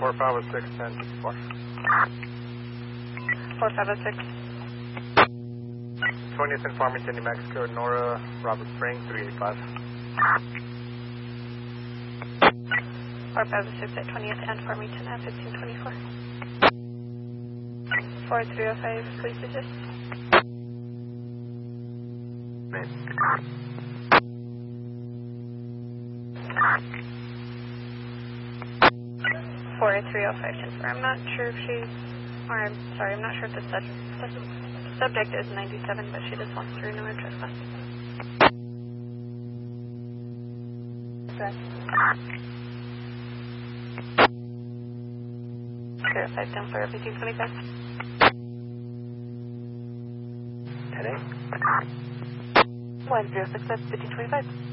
4506, 1064. 4506. 20th in Farmington, New Mexico, Nora, Robert Spring, 385. 4506 at 20th and Farmington at 1524. 4305, please desist. 4305, Jennifer. I'm not sure if she's, or I'm sorry, I'm not sure if the subject is 97, but she just wants to renew her trespass. Correct. 05 down for 1525. Today? 106 at 1525.